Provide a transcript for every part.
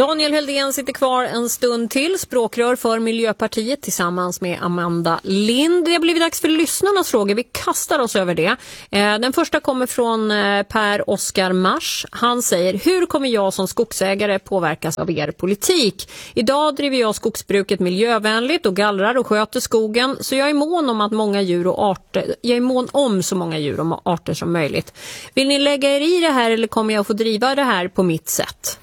Daniel Heldén sitter kvar en stund till, språkrör för Miljöpartiet tillsammans med Amanda Lind. Det har blivit dags för lyssnarnas frågor. Vi kastar oss över det. Den första kommer från Per Oskar Mars. Han säger: hur kommer jag som skogsägare påverkas av er politik? Idag driver jag skogsbruket miljövänligt och gallrar och sköter skogen, så jag är mån om att många djur och arter, jag är mån om så många djur och arter som möjligt. Vill ni lägga er i det här eller kommer jag få driva det här på mitt sätt?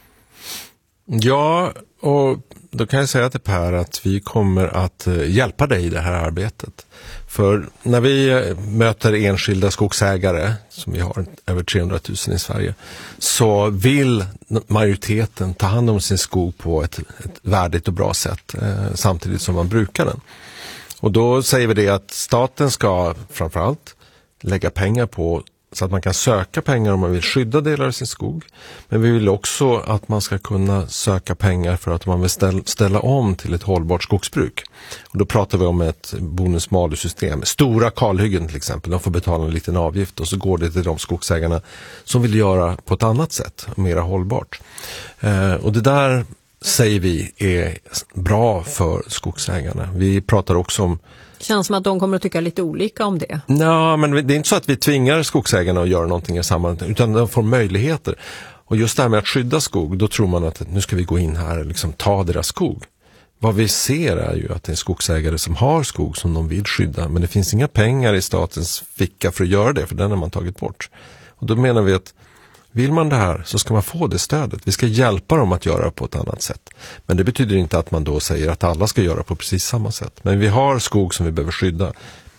Ja, och då kan jag säga till Per att vi kommer att hjälpa dig i det här arbetet. För när vi möter enskilda skogsägare, som vi har över 300 000 i Sverige, så vill majoriteten ta hand om sin skog på ett värdigt och bra sätt samtidigt som man brukar den. Och då säger vi det att staten ska framförallt lägga pengar på så att man kan söka pengar om man vill skydda delar av sin skog. Men vi vill också att man ska kunna söka pengar för att man vill ställa om till ett hållbart skogsbruk. Och då pratar vi om ett bonus-malus-system. Stora kalhyggen till exempel, de får betala en liten avgift och så går det till de skogsägarna som vill göra på ett annat sätt, mer hållbart. Och det där säger vi är bra för skogsägarna. Vi pratar också om... Känns som att de kommer att tycka lite olika om det. Nej, men det är inte så att vi tvingar skogsägarna att göra någonting i sammanhang, utan de får möjligheter. Och just det här med att skydda skog, då tror man att nu ska vi gå in här och liksom ta deras skog. Vad vi ser är ju att det är skogsägare som har skog som de vill skydda, men det finns inga pengar i statens ficka för att göra det, för den har man tagit bort. Och då menar vi att vill man det här så ska man få det stödet. Vi ska hjälpa dem att göra på ett annat sätt. Men det betyder inte att man då säger att alla ska göra på precis samma sätt. Men vi har skog som vi behöver skydda.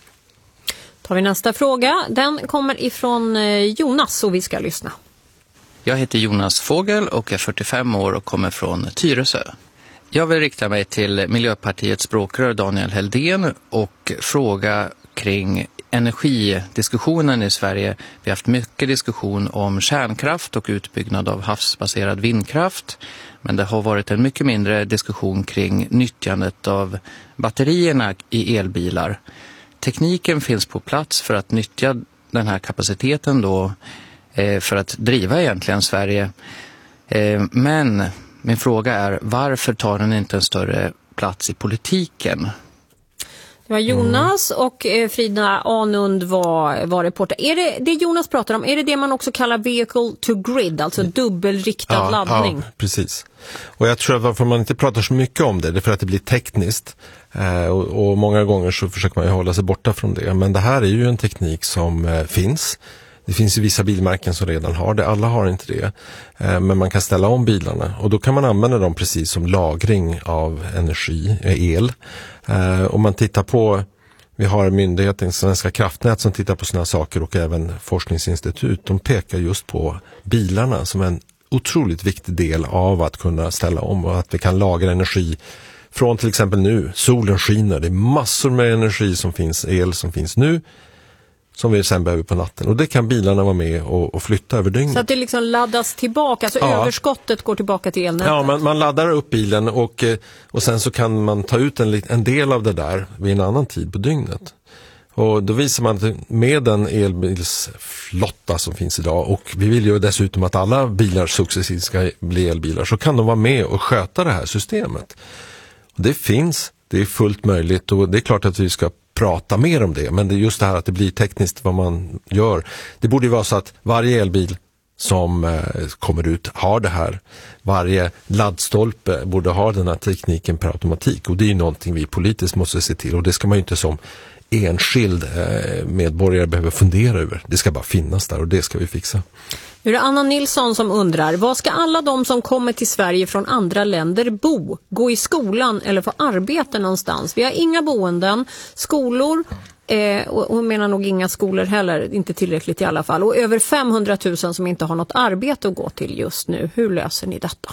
Tar vi nästa fråga. Den kommer ifrån Jonas och vi ska lyssna. Jag heter Jonas Fågel och är 45 år och kommer från Tyresö. Jag vill rikta mig till Miljöpartiets språkrör Daniel Heldén och fråga kring energidiskussionen i Sverige. Vi har haft mycket diskussion om kärnkraft och utbyggnad av havsbaserad vindkraft. Men det har varit en mycket mindre diskussion kring nyttjandet av batterierna i elbilar. Tekniken finns på plats för att nyttja den här kapaciteten då, för att driva egentligen Sverige. Men min fråga är, varför tar den inte en större plats i politiken? Det var Jonas och Frida Anund var reporter. Är det Jonas pratar om, är det man också kallar vehicle to grid, alltså dubbelriktad laddning? Ja, precis. Och jag tror att varför man inte pratar så mycket om det är för att det blir tekniskt. Och många gånger så försöker man ju hålla sig borta från det. Men det här är ju en teknik som finns. Det finns ju vissa bilmärken som redan har det. Alla har inte det. Men man kan ställa om bilarna. Och då kan man använda dem precis som lagring av energi, el. Om man tittar på, vi har myndigheten Svenska kraftnät som tittar på sådana saker och även forskningsinstitut. De pekar just på bilarna som en otroligt viktig del av att kunna ställa om och att vi kan lagra energi från till exempel nu. Solen skiner, det är massor med energi som finns, el som finns nu, som vi sen behöver på natten. Och det kan bilarna vara med och flytta över dygnet. Så att det liksom laddas tillbaka, alltså överskottet går tillbaka till elnätet? Ja, man laddar upp bilen och sen så kan man ta ut en del av det där vid en annan tid på dygnet. Och då visar man att med den elbilsflotta som finns idag, och vi vill ju dessutom att alla bilar successivt ska bli elbilar, så kan de vara med och sköta det här systemet. Och det finns, det är fullt möjligt, och det är klart att vi ska prata mer om det, men det är just det här att det blir tekniskt vad man gör. Det borde ju vara så att varje elbil som kommer ut har det här. Varje laddstolpe borde ha den här tekniken per automatik, och det är ju någonting vi politiskt måste se till, och det ska man ju inte som enskild medborgare behöver fundera över. Det ska bara finnas där och det ska vi fixa. Nu är det Anna Nilsson som undrar, vad ska alla de som kommer till Sverige från andra länder bo? Gå i skolan eller få arbete någonstans? Vi har inga boenden, skolor, och hon menar nog inga skolor heller, inte tillräckligt i alla fall. Och över 500 000 som inte har något arbete att gå till just nu. Hur löser ni detta?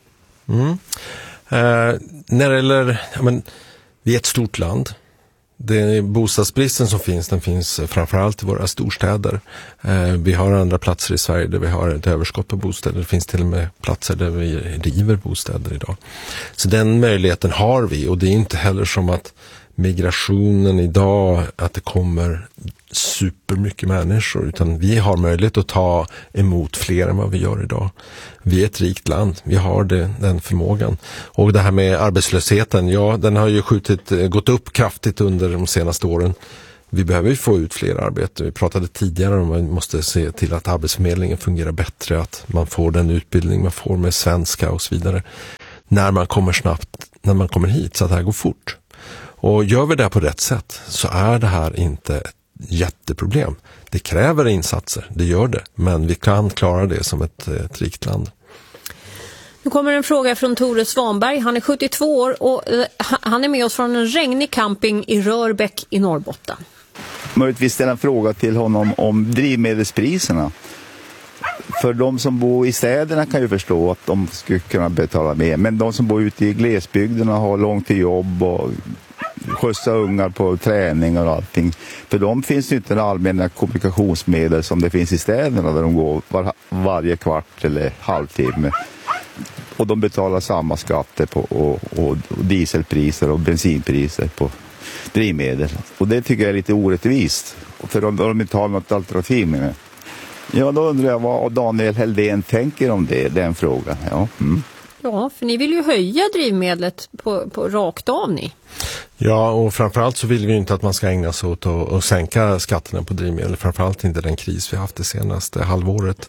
När det gäller, vi är ett stort land. Bostadsbristen som finns, den finns framförallt i våra storstäder. Vi har andra platser i Sverige där vi har ett överskott på bostäder. Det finns till och med platser där vi river bostäder idag. Så den möjligheten har vi, och det är inte heller som att migrationen idag, att det kommer supermycket människor, utan vi har möjlighet att ta emot fler än vad vi gör idag. Vi är ett rikt land, vi har den förmågan. Och det här med arbetslösheten, ja, den har ju gått upp kraftigt under de senaste åren. Vi behöver ju få ut fler arbete. Vi pratade tidigare om att man måste se till att arbetsförmedlingen fungerar bättre, att man får den utbildning man får med svenska och så vidare. När man kommer hit, så att det här går fort. Och gör vi det på rätt sätt så är det här inte ett jätteproblem. Det kräver insatser, det gör det. Men vi kan klara det som ett rikt land. Nu kommer en fråga från Tore Svanberg. Han är 72 år och han är med oss från en regnig camping i Rörbäck i Norrbotten. Möjligtvis ställa en fråga till honom om drivmedelspriserna. För de som bor i städerna kan ju förstå att de skulle kunna betala mer. Men de som bor ute i glesbygderna har långt till jobb och skjutsa ungar på träning och allting. För de finns ju inte allmänna kommunikationsmedel som det finns i städerna där de går varje kvart eller halvtimme. Och de betalar samma skatter på och dieselpriser och bensinpriser på drivmedel. Och det tycker jag är lite orättvist. För de inte har något alternativ med det. Ja, då undrar jag vad Daniel Heldén tänker om den frågan. Ja, Ja, för ni vill ju höja drivmedlet på rakt av ni. Ja, och framförallt så vill vi inte att man ska ägna sig åt att sänka skatterna på drivmedel. Framförallt inte den kris vi haft det senaste halvåret.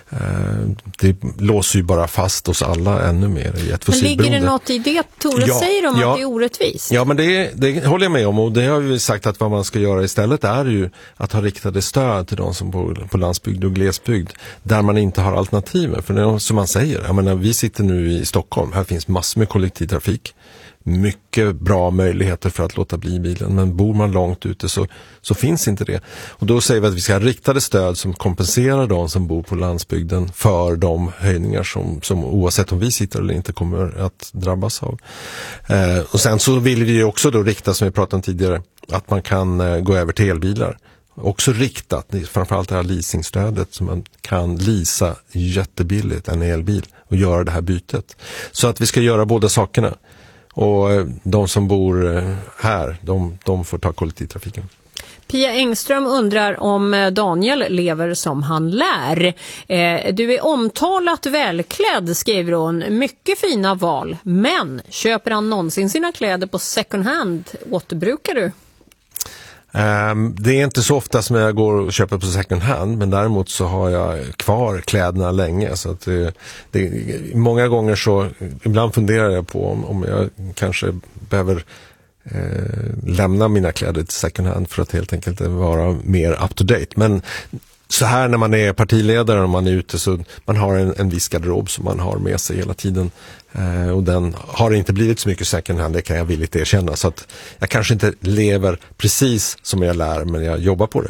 Det låser ju bara fast oss alla ännu mer i ett fossilberoende. Men ligger det något i det Tore säger om att det är orättvist? Ja, men det håller jag med om, och det har vi sagt att vad man ska göra istället är ju att ha riktade stöd till de som bor på landsbygd och glesbygd där man inte har alternativer. För det är som man säger, jag menar, vi sitter nu i Stockholm, här finns massor med kollektivtrafik. Mycket bra möjligheter för att låta bli bilen, men bor man långt ute så finns inte det. Och då säger vi att vi ska ha riktade stöd som kompenserar de som bor på landsbygden för de höjningar som oavsett om vi sitter eller inte kommer att drabbas av. Och sen så vill vi ju också då rikta, som vi pratade om tidigare, att man kan gå över till elbilar. Också riktat, framförallt det här leasingstödet, som man kan leasa jättebilligt en elbil och göra det här bytet. Så att vi ska göra båda sakerna. Och de som bor här, de får ta kollektivtrafiken. Pia Engström undrar om Daniel lever som han lär. Du är omtalat välklädd, skriver hon. Mycket fina val. Men köper han någonsin sina kläder på second hand? Återbrukar du? Det är inte så ofta som jag går och köper på second hand, men däremot så har jag kvar kläderna länge, så att många gånger så ibland funderar jag på om jag kanske behöver lämna mina kläder till second hand för att helt enkelt vara mer up to date. Men så här när man är partiledare och man är ute, så man har en viss garderob som man har med sig hela tiden. Och den har inte blivit så mycket second hand, det kan jag villigt erkänna. Så att jag kanske inte lever precis som jag lär, men jag jobbar på det.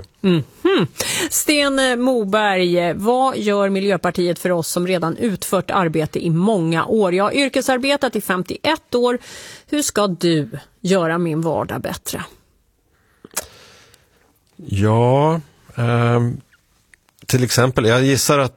Sten Moberg, vad gör Miljöpartiet för oss som redan utfört arbete i många år? Jag har yrkesarbetat i 51 år. Hur ska du göra min vardag bättre? Ja, till exempel, jag gissar att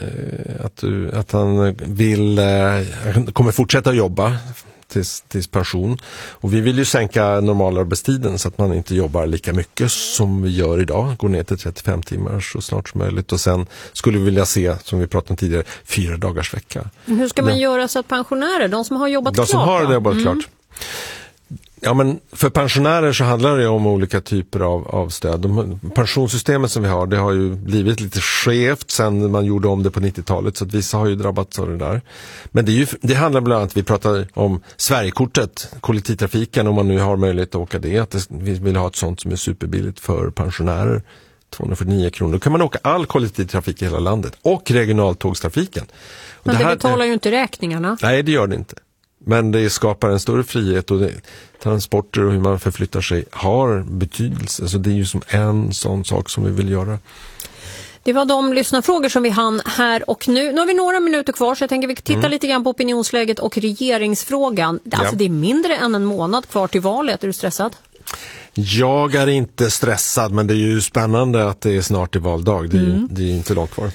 han kommer fortsätta jobba tills pension. Och vi vill ju sänka normalarbetstiden så att man inte jobbar lika mycket som vi gör idag. Går ner till 35 timmar så snart som möjligt. Och sen skulle vi vilja se, som vi pratade om tidigare, 4 dagars vecka. Hur ska man göra så att pensionärer, de som har jobbat klart? De som har jobbat klart. Ja, men för pensionärer så handlar det om olika typer av stöd. Pensionssystemet som vi har, det har ju blivit lite skevt sen man gjorde om det på 90-talet, så att vissa har ju drabbats av det där. Men det handlar bland annat, vi pratar om Sverigekortet, kollektivtrafiken, om man nu har möjlighet att åka det, att vi vill ha ett sånt som är superbilligt för pensionärer. 249 kronor. Då kan man åka all kollektivtrafik i hela landet och regionaltågstrafiken. Men det betalar ju inte räkningarna. Nej, det gör det inte. Men det skapar en större frihet, och transporter och hur man förflyttar sig har betydelse. Så det är ju som en sån sak som vi vill göra. Det var de lyssnarfrågor som vi hann här och nu. Nu har vi några minuter kvar, så jag tänker vi titta lite grann på opinionsläget och regeringsfrågan. Alltså det är mindre än en månad kvar till valet. Är du stressad? Jag är inte stressad, men det är ju spännande att det är snart i valdag. Det är ju inte långt kvar.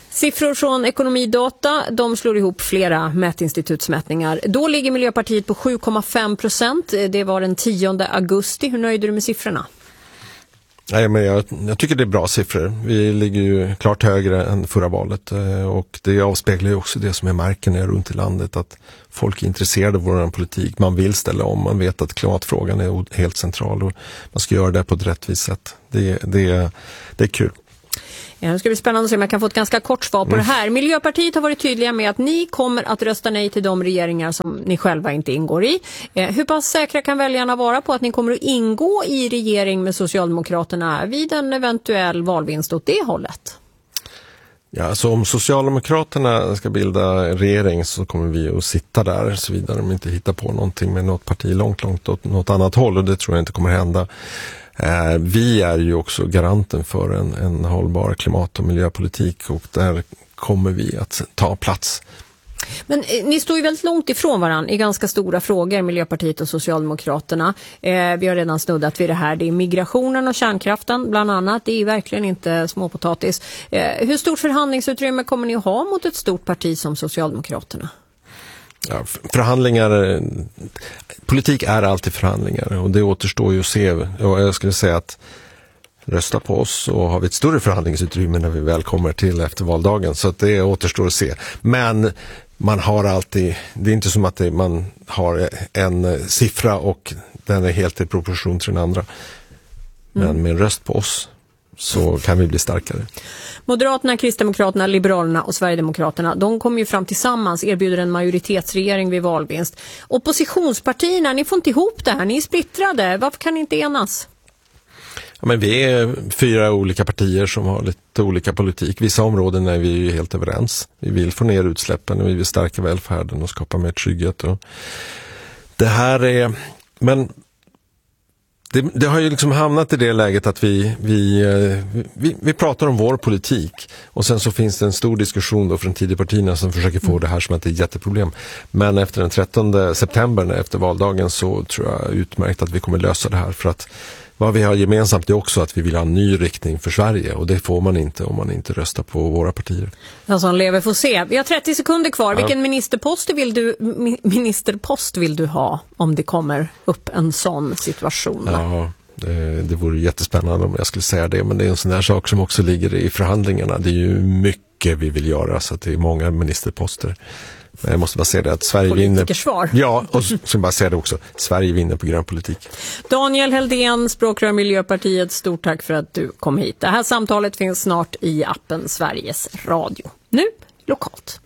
Siffror från Ekonomidata, de slår ihop flera mätinstitutsmätningar. Då ligger Miljöpartiet på 7,5%. Det var den 10 augusti. Hur nöjd är du med siffrorna? Nej, men jag tycker det är bra siffror. Vi ligger ju klart högre än förra valet och det avspeglar ju också det som är märken runt i landet, att folk är intresserade av vår politik. Man vill ställa om, man vet att klimatfrågan är helt central och man ska göra det på ett rättvist sätt. Det är kul. Ja, det ska bli spännande att se om jag kan få ett ganska kort svar på det här. Miljöpartiet har varit tydliga med att ni kommer att rösta nej till de regeringar som ni själva inte ingår i. Hur pass säkra kan väljarna vara på att ni kommer att ingå i regering med Socialdemokraterna vid en eventuell valvinst åt det hållet? Ja, så om Socialdemokraterna ska bilda regering så kommer vi att sitta där så vidare de inte hittar på någonting med något parti långt åt något annat håll, och det tror jag inte kommer hända. Vi är ju också garanten för en hållbar klimat- och miljöpolitik, och där kommer vi att ta plats. Men ni står ju väldigt långt ifrån varandra i ganska stora frågor, Miljöpartiet och Socialdemokraterna. Vi har redan snuddat vid det här. Det är migrationen och kärnkraften bland annat. Det är verkligen inte småpotatis. Hur stort förhandlingsutrymme kommer ni att ha mot ett stort parti som Socialdemokraterna? Ja, förhandlingar, politik är alltid förhandlingar och det återstår ju att se. Och jag skulle säga att rösta på oss och har vi ett större förhandlingsutrymme när vi väl kommer till efter valdagen, så att det återstår att se. Men man har alltid, det är inte som att man har en siffra och den är helt i proportion till den andra. Men med en röst på oss så kan vi bli starkare. Moderaterna, Kristdemokraterna, Liberalerna och Sverigedemokraterna, de kommer ju fram tillsammans, erbjuder en majoritetsregering vid valvinst. Oppositionspartierna, ni får inte ihop det här, ni är splittrade. Varför kan ni inte enas? Ja, men vi är 4 olika partier som har lite olika politik. Vissa områden är vi ju helt överens. Vi vill få ner utsläppen och vi vill stärka välfärden och skapa mer trygghet. Och det här är... Men det har ju liksom hamnat i det läget att vi pratar om vår politik och sen så finns det en stor diskussion då från Tidöpartierna som försöker få det här som att det är ett jätteproblem. Men efter den 13 september, efter valdagen, så tror jag utmärkt att vi kommer lösa det här, för att vad vi har gemensamt är också att vi vill ha en ny riktning för Sverige, och det får man inte om man inte röstar på våra partier. Den som lever får se. Vi har 30 sekunder kvar. Ja. Vilken ministerpost vill du ha om det kommer upp en sån situation? Ja, det vore jättespännande om jag skulle säga det, men det är en sån där sak som också ligger i förhandlingarna. Det är ju mycket vi vill göra, så att det är många ministerposter. Men jag måste bara säga det att Sverige vinner. Ja, och så bara säga det också. Sverige vinner på grön politik. Daniel Heldén, språkrör Miljöpartiet, stort tack för att du kom hit. Det här samtalet finns snart i appen Sveriges Radio. Nu lokalt.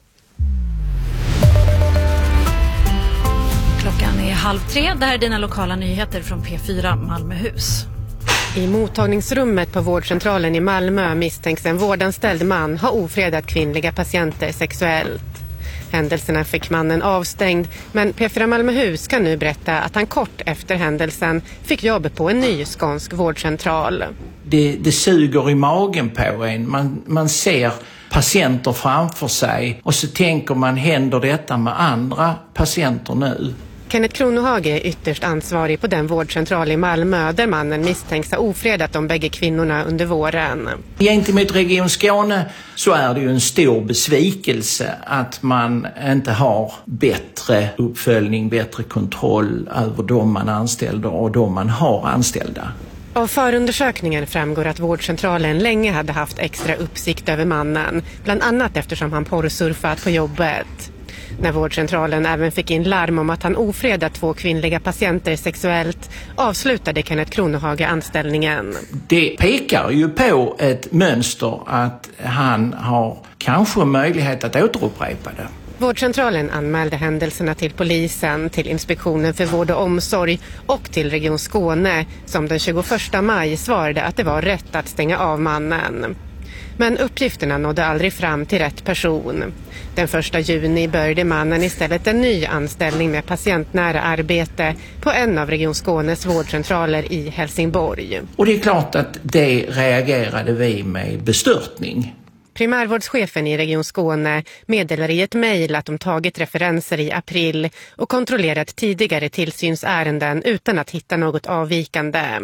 Klockan är 2:30. Det här är dina lokala nyheter från P4 Malmöhus. I mottagningsrummet på vårdcentralen i Malmö misstänks en vårdanställd man ha ofredat kvinnliga patienter sexuellt. Händelserna fick mannen avstängd, men P4 Malmöhus kan nu berätta att han kort efter händelsen fick jobb på en ny skånsk vårdcentral. Det suger i magen på en. Man ser patienter framför sig och så tänker man, händer detta med andra patienter nu? Kenneth Kronohage är ytterst ansvarig på den vårdcentral i Malmö där mannen misstänks ha ofredat de bägge kvinnorna under våren. Gentemot Region Skåne så är det ju en stor besvikelse att man inte har bättre uppföljning, bättre kontroll över de man anställde och de man har anställda. Av förundersökningen framgår att vårdcentralen länge hade haft extra uppsikt över mannen, bland annat eftersom han porrsurfat på jobbet. När vårdcentralen även fick in larm om att han ofredat 2 kvinnliga patienter sexuellt avslutade Kenneth Kronohage anställningen. Det pekar ju på ett mönster att han har kanske möjlighet att återupprepa det. Vårdcentralen anmälde händelserna till polisen, till Inspektionen för vård och omsorg och till Region Skåne, som den 21 maj svarade att det var rätt att stänga av mannen. Men uppgifterna nådde aldrig fram till rätt person. Den 1 juni började mannen istället en ny anställning med patientnära arbete på en av Region Skånes vårdcentraler i Helsingborg. Och det är klart att det reagerade vi med bestörtning. Primärvårdschefen i Region Skåne meddelar i ett mejl att de tagit referenser i april och kontrollerat tidigare tillsynsärenden utan att hitta något avvikande.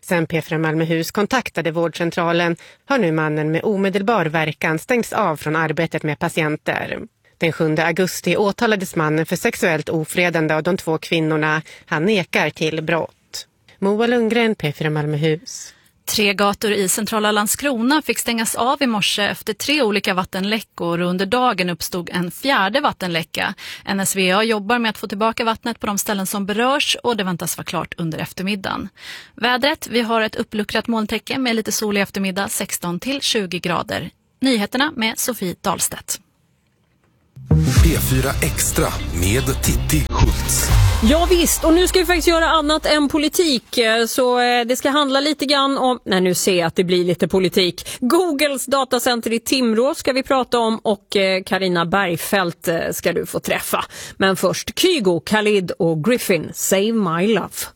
Sen P4 Malmöhus kontaktade vårdcentralen har nu mannen med omedelbar verkan stängts av från arbetet med patienter. Den 7 augusti åtalades mannen för sexuellt ofredande av de 2 kvinnorna. Han nekar till brott. Moa Lundgren, P4 Malmöhus. 3 gator i centrala Landskrona fick stängas av i morse efter 3 olika vattenläckor och under dagen uppstod en 4:e vattenläcka. NSVA jobbar med att få tillbaka vattnet på de ställen som berörs och det väntas vara klart under eftermiddagen. Vädret, vi har ett uppluckrat molntäcke med lite sol i eftermiddag, 16-20 grader. Nyheterna med Sofie Dahlstedt. P4 Extra med Titti Schultz. Ja visst, och nu ska vi faktiskt göra annat än politik, så det ska handla lite grann om, nu ser jag att det blir lite politik. Googles datacenter i Timrå ska vi prata om och Carina Bergfeldt ska du få träffa. Men först Kygo, Khalid och Griffin, Save My Love.